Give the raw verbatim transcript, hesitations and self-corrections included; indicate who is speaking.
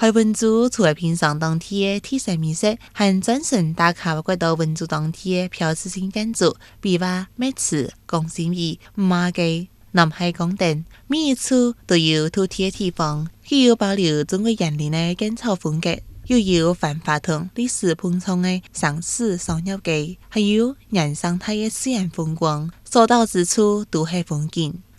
Speaker 1: 海文珠除了品尝当地的特色美食，还专程打卡过到文珠当地的标志性建筑，比如梅池、江心屿、马街、南海港等，每一处都有独特的地方，既有保留中国园林的建筑风格，又有繁华同历史碰撞的城市商业街，还有人生态的自然风光，所到之处都是风景。